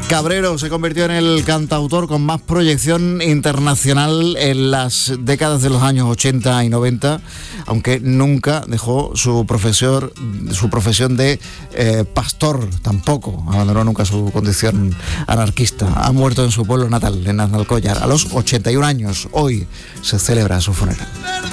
Cabrero se convirtió en el cantautor con más proyección internacional en las décadas de los años 80 y 90, aunque nunca dejó su profesión de pastor, tampoco abandonó nunca su condición anarquista. Ha muerto en su pueblo natal, en Aznalcóllar, a los 81 años. Hoy se celebra su funeral.